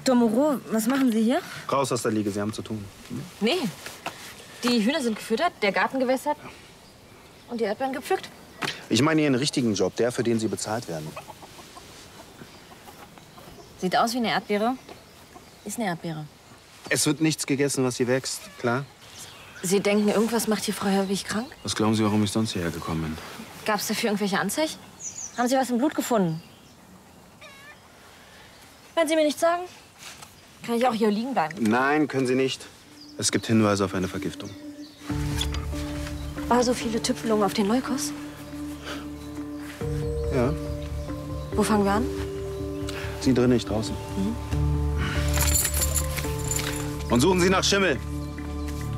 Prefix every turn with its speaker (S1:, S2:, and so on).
S1: Dr. Moreau, was machen Sie hier?
S2: Raus aus der Liege, Sie haben zu tun.
S1: Nee. Die Hühner sind gefüttert, der Garten gewässert und die Erdbeeren gepflückt.
S2: Ich meine Ihren richtigen Job, der, für den Sie bezahlt werden.
S1: Sieht aus wie eine Erdbeere. Ist eine Erdbeere.
S2: Es wird nichts gegessen, was hier wächst, klar?
S1: Sie denken, irgendwas macht hier Frau Hörwig krank?
S2: Was glauben Sie, warum ich sonst hierher gekommen bin?
S1: Gab es dafür irgendwelche Anzeichen? Haben Sie was im Blut gefunden? Wenn Sie mir nichts sagen, kann ich auch hier liegen bleiben.
S2: Nein, können Sie nicht. Es gibt Hinweise auf eine Vergiftung.
S1: Also viele Tüpfelungen auf den Leukos?
S2: Ja.
S1: Wo fangen wir an?
S2: Sie drin, nicht draußen. Und suchen Sie nach Schimmel.